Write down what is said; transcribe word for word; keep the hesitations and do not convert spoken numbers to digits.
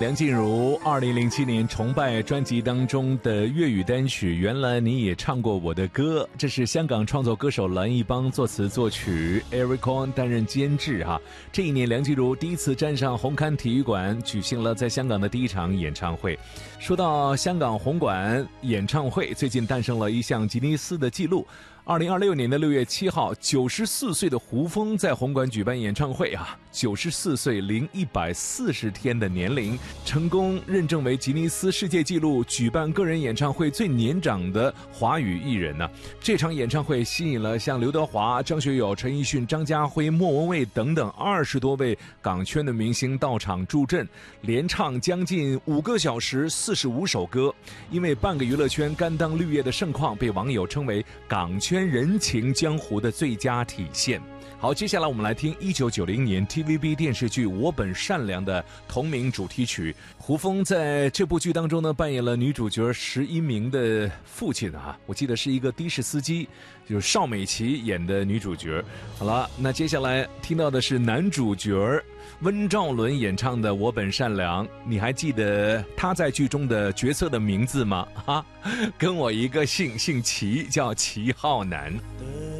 梁静茹二零零七年《崇拜》专辑当中的粤语单曲《原来你也唱过我的歌》，这是香港创作歌手蓝一邦作词作曲 Eric Kwon 担任监制哈。这一年梁静茹第一次站上红磡体育馆，举行了在香港的第一场演唱会。说到香港红馆演唱会，最近诞生了一项吉尼斯的纪录。二零二六年的六月七号，九十四岁的胡枫在红馆举办演唱会啊，九十四岁零一百四十天的年龄，成功认证为吉尼斯世界纪录举办个人演唱会最年长的华语艺人呢、啊。这场演唱会吸引了像刘德华、张学友、陈奕迅、张家辉、莫文蔚等等二十多位港圈的明星到场助阵，连唱将近五个小时，四十五首歌。因为半个娱乐圈甘当绿叶的盛况，被网友称为港圈人情江湖的最佳体现。好，接下来我们来听一九九零年 T V B 电视剧《我本善良》的同名主题曲。胡枫在这部剧当中呢，扮演了女主角石一鸣的父亲啊，我记得是一个的士司机，就是邵美琪演的女主角。好了，那接下来听到的是男主角温兆伦演唱的《我本善良》，你还记得他在剧中的角色的名字吗？哈，跟我一个姓，姓齐，叫齐浩南。